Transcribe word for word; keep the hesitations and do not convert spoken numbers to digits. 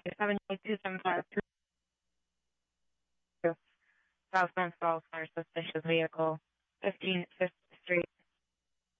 seven eight two seven five three South Bend Falls for a suspicious vehicle, fifteen Fifth Street.